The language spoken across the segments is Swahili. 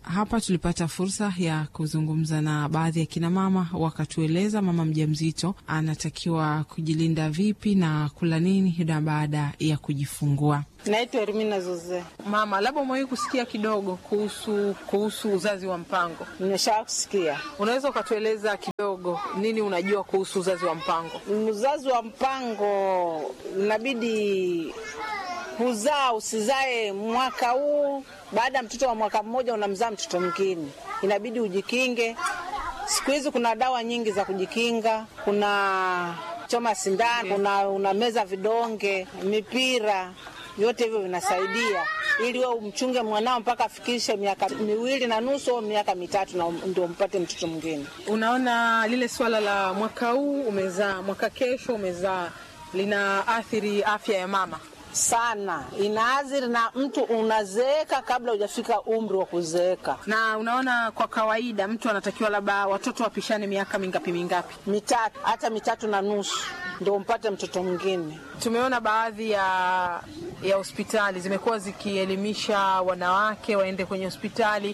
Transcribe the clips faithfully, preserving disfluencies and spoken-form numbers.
Hapa tulipata fursa ya kuzungumza na baadhi ya kina mama, wakatueleza mama mjamzito anatakiwa kujilinda vipi na kula nini hida baada ya kujifungua. Naitwa Hermina Zoze. Mama, labda umewahi kusikia kidogo kuhusu kuhusu uzazi wa mpango? Nimesha kusikia. Unaweza ukatueleza kidogo nini unajua kuhusu uzazi wa mpango? Uzazi wa mpango inabidi kuzaa usizae mwaka huu, baada ya mtoto wa mwaka mmoja unamzaa mtoto mwingine. Inabidi ujikinge. Siku hizi kuna dawa nyingi za kujikinga. Kuna choma sindano, kuna unameza vidonge, mipira. Yote hivyo vinasaidia ili wewe umchunge mwanao mpaka afikishe miaka miwili na nusu au miaka mitatu na ndio mpate mtoto mwingine. Unaona lile swala la mwaka huu umezaa, mwaka kesho umezaa, linaathiri afya ya mama sana. Inaathiri na mtu unazeeka kabla hujafika umri wa kuzeeka. Na unaona kwa kawaida mtu anatakiwa labda watoto wapishane miaka mingapi mingapi? Mitatu, hata mitatu na nusu ndio mpate mtoto mwingine. Tumeona baadhi ya ya hospitali zimekuwa zikielimisha wanawake waende kwenye hospitali,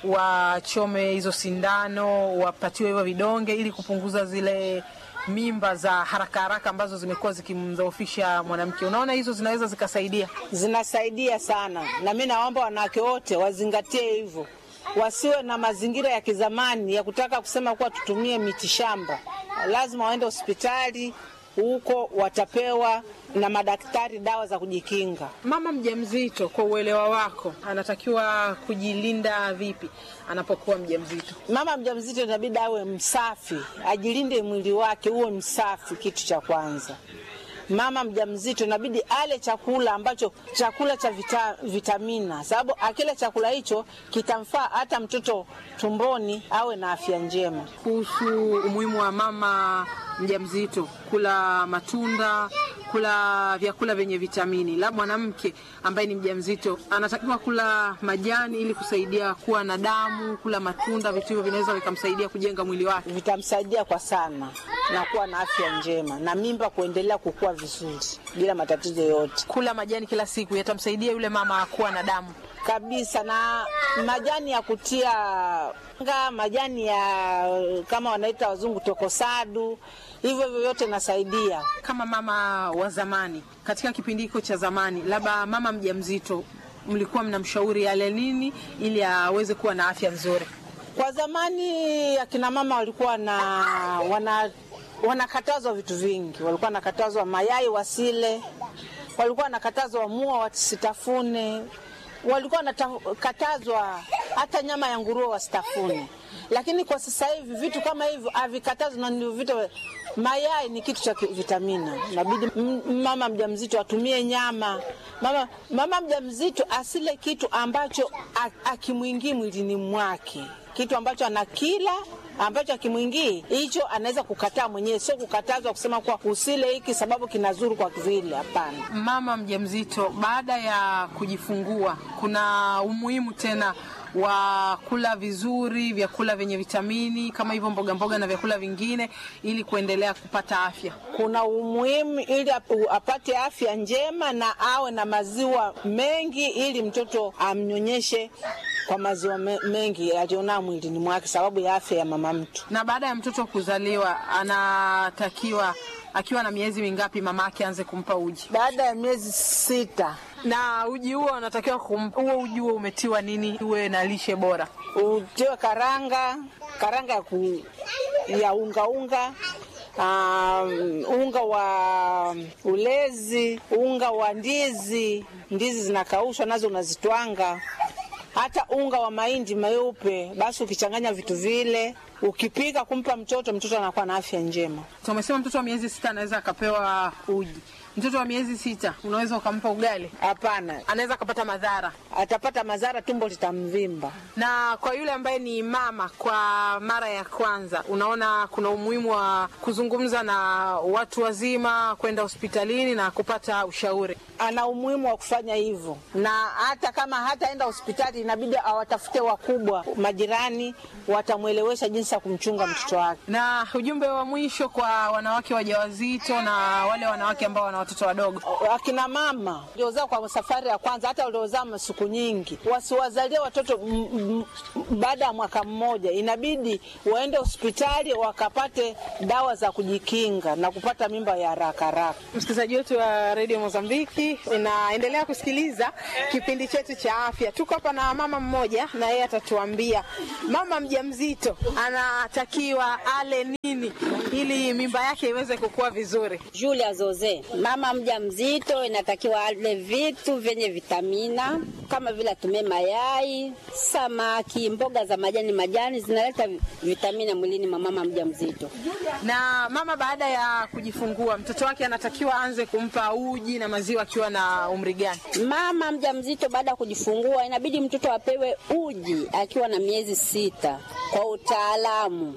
wachome hizo sindano, wapatiwe hivyo vidonge ili kupunguza zile mimba za haraka haraka ambazo zimekuwa zikimdhoofisha mwanamke. Unaona hizo zinaweza zikasaidia? Zinasaidia sana. Na mimi naomba wanawake wote wazingatie hivyo. Wasiwe na mazingira ya kizamani ya kutaka kusema kuwa tutumie mitishamba. Lazima waende hospitali, huko watapewa na madaktari dawa za kujikinga. Mama mjamzito kwa uelewa wako anatakiwa kujilinda vipi anapokuwa mjamzito? Mama mjamzito inabidi awe msafi, ajilinde mwili wake uwe msafi, kitu cha kwanza. Mama mjamzito inabidi ale chakula ambacho chakula cha vita, vitamina, sababu akila chakula hicho kitamfaa hata mtoto tumboni awe na afya njema. Kuhusu umuhimu wa mama mjamzito kula matunda, kula vyakula vyenye vitamini, labda mwanamke ambaye ni mjamzito anatakiwa kula majani ili kusaidia kuwa na damu, kula matunda, vitu hivyo vinaweza vikamsaidia kujenga mwili wake. Vitamsaidia kwa sana na kuwa na afya njema na mimba kuendelea kukua vizuri bila matatizo yote. Kula majani kila siku yatamsaidia yule mama kuwa na damu kabisa, na majani ya kutia nga, majani ya kama wanaita wazungu tokosadu, hivyo vyote nasaidia. Kama mama wa zamani, katika kipindi hiko cha zamani, labda mama mjamzito mlikuwa mnamshauri yale nini ili aweze kuwa na afya nzuri? Kwa zamani akina mama walikuwa na wana wanakatazwa vitu vingi. Walikuwa nakatazwa mayai wasile, walikuwa nakatazwa mua wasitafune, walikuwa nakatazwa hata nyama ya nguruwe wasitafune. Lakini kwa sasa hivi vitu kama hivyo havikatazwi, na ndio vitu. Mayai ni kitu cha vitamina. Inabidi mama mjamzito atumie nyama. Mama mama mjamzito asile kitu ambacho akimwingii mwilini mwake. Kitu ambacho anakila ambacho akimwingii hicho anaweza kukataa mwenyewe, sio kukatazwa kusema kwa usile hiki sababu kinazuru kwa vile, hapana. Mama mjamzito baada ya kujifungua kuna umuhimu tena wa kula vizuri, vyakula vyenye vitamini kama hivyo mboga mboga na vyakula vingine ili kuendelea kupata afya. Kuna umuhimu ili apate afya njema na awe na maziwa mengi ili mtoto amnyonyeshe kwa maziwa mengi aliona mwilini mwake sababu ya afya ya mama mtu. Na baada ya mtoto kuzaliwa anatakiwa akiwa na miezi mingapi mama yake aanze kumpa uji? Baada ya miezi sita. Na uji huo anatakiwa huo uji huo umetiwa nini uwe na lishe bora? Utiwe karanga, karanga ya, ku, ya unga unga, um, unga wa ulezi, unga wa ndizi, ndizi zinakaushwa nazo unazitwanga. Hata unga wa mahindi meupe, basi ukichanganya vitu vile, ukipika kumpa mtoto, mtoto anakuwa na afya njema. Tumesema mtoto wa miezi sita anaweza akapewa uji. Mtoto wa miezi sita unaweza ukampa ugali? Hapana. Anaweza kupata madhara. Atapata madhara, tumbo litamvimba. Na kwa yule ambaye ni mama kwa mara ya kwanza, unaona kuna umuhimu wa kuzungumza na watu wazima, kwenda hospitalini na kupata ushauri? Ana umuhimu wa kufanya hivyo. Na hata kama hataenda hospitali inabidi awatafute wakubwa, majirani, watamuelewesha jinsi jinsi ya kumchunga mtoto wake. Na ujumbe wa mwisho kwa wanawake wajawazito na wale wanawake ambao wana watoto wadogo. Akina mama waliozaa kwa safari ya kwanza, hata waliozaa siku nyingi, wasiwazalie watoto baada ya mwaka mmoja. Inabidi waende hospitali wakapate dawa za kujikinga na kupata mimba ya haraka haraka. Msikilizaji wetu wa Radio Mozambiki, inaendelea kusikiliza kipindi chetu cha afya. Tuko hapa na mama mmoja na yeye atatuambia mama mjamzito anatakiwa ale nini ili mimba yake iweze kukua vizuri. Julia Zoze, mama mjamzito inatakiwa ale vitu vyenye vitamina kama vile tume mayai, samaki, mboga za majani majani zinaleta vitamina mwilini mwa mama mjamzito. Na mama baada ya kujifungua mtoto wake anatakiwa aanze kumpa uji na maziwa akiwa na umri gani? Mama mjamzito baada ya kujifungua inabidi mtoto apewe uji akiwa na miezi sita kwa utaalamu.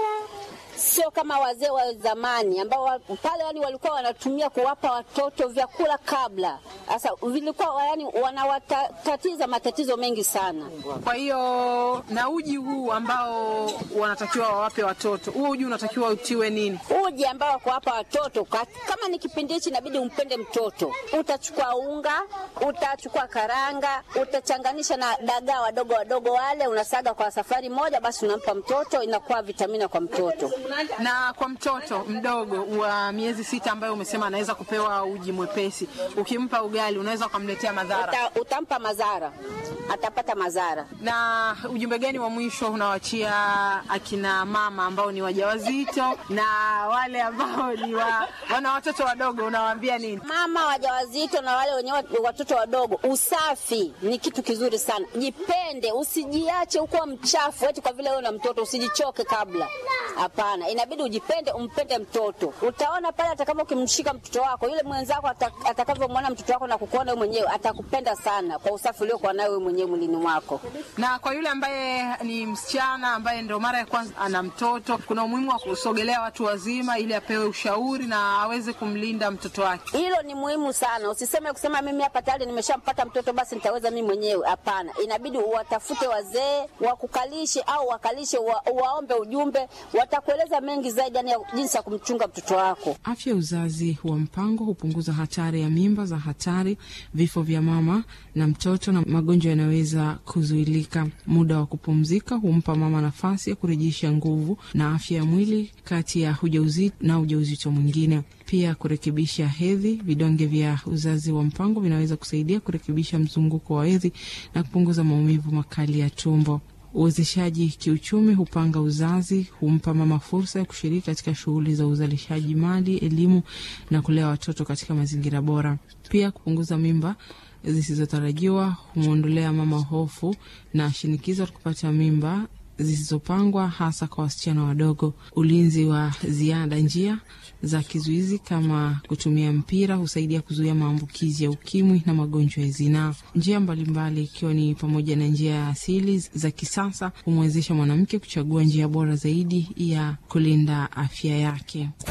Sio kama wazee wa zamani ambao pale yani walikuwa wanatumia kuwapa watoto vyakula kabla. Sasa vilikuwa yani wanawatatiza matatizo mengi sana. Kwa hiyo na uji huu ambao wanatakiwa wawape watoto, huo uji unatakiwa utiwe nini? Uji ambao kuwapa watoto kama ni kipindi hichi inabidi umpende mtoto. Utachukua unga, utachukua karanga, utachanganisha na dagaa wadogo wadogo wale, unasaga kwa safari moja, basi unampa mtoto, inakuwa vitamina kwa mtoto. Na kwa mtoto mdogo wa miezi sita ambaye umesema anaweza kupewa uji mwepesi, ukimpa ugali unaweza kumletea madhara? Uta, utampa madhara. Atapata madhara. Na ujumbe gani wa mwisho unawachia akina mama ambao ni wajawazito na wale ambao ni wa, wana watoto wadogo, unawaambia nini? Mama wajawazito na wale wenye watoto wadogo, usafi ni kitu kizuri sana. Jipende, usijiache uko mchafu eti kwa vile wewe na mtoto, usijichoke kabla. Hapana, inabidi ujipende, umpende mtoto. Utaona pale atakama ukimshika mtoto wako, yule mwenzako atakavyomwona mtoto wako na kukuona wewe mwenyewe, atakupenda sana kwa usafi uliokuwa nayo wewe mwenyewe mwilini wako. Na kwa yule ambaye ni msichana ambaye ndio mara ya kwanza ana mtoto, kuna umuhimu wa kusogelea watu wazima ili apewe ushauri na aweze kumlinda mtoto wake. Hilo ni muhimu sana. Usiseme kusema mimi hapa tayari nimeshampata mtoto basi nitaweza mimi mwenyewe. Hapana. Inabidi uwatafute wazee, wakukalishe au wakalishe wa, waombe ujumbe, watakueleza mengi zaidi ya jinsi ya kumchunga mtoto wako. Afya uzazi wa mpango hupunguza hatari ya mimba za hatari, vifo vya mama na mtoto na magonjwa yanaweza kuzuilika. Muda wa kupumzika humpa mama nafasi ya kurejesha nguvu na afya ya mwili kati ya ujauzito na ujauzito mwingine. Pia kurekebisha hedhi, vidonge vya uzazi wa mpango vinaweza kusaidia kurekebisha mzunguko wa hedhi na kupunguza maumivu makali ya tumbo. Uwezeshaji kiuchumi hupanga uzazi, humpa mama fursa ya kushiriki katika shughuli za uzalishaji mali, elimu na kulea watoto katika mazingira bora. Pia kupunguza mimba zisizotarajiwa humuondolea mama hofu na shinikizo la kupata mimba zisizopangwa, hasa kwa wasichana wadogo. Ulinzi wa ziada, njia za kizuizi kama kutumia mpira husaidia kuzuia maambukizi ya ukimwi na magonjwa ya zinaa. Njia mbalimbali ikiwa ni pamoja na njia ya asili za kisasa humwezesha mwanamke kuchagua njia bora zaidi ya kulinda afya yake.